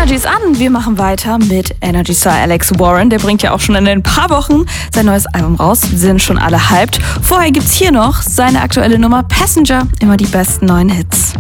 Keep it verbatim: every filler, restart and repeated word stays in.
Energy ist an. Wir machen weiter mit Energy Star Alex Warren. Der bringt ja auch schon in ein paar Wochen sein neues Album raus. Sind schon alle hyped. Vorher gibt's hier noch seine aktuelle Nummer Passenger. Immer die besten neuen Hits.